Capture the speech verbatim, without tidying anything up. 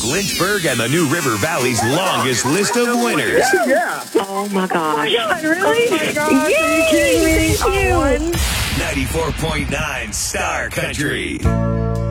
Lynchburg and the New River Valley's longest list of winners. Yeah, yeah. Oh my gosh. Oh my God, Really? Oh my gosh, Yay! are you kidding me? Thank I you. won. ninety-four point nine Star Country.